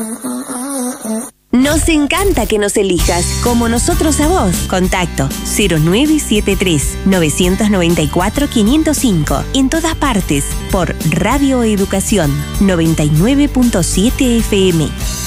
Nos encanta que nos elijas, como nosotros a vos. Contacto 0973-994-505. En todas partes, por Radio Educación 99.7 FM.